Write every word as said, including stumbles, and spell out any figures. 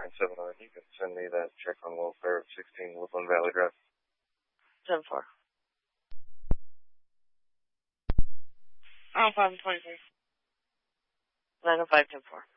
nine seven nine. You can send me that check on welfare at sixteen Woodland Valley Drive. ten four. Oh, five twenty-three. nine oh five ten four.